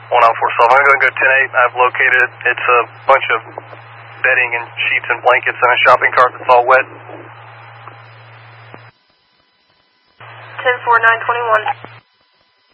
194 I'm going to go 10-8. I've located it. It's a bunch of bedding and sheets and blankets and a shopping cart that's all wet. 10-4, 921.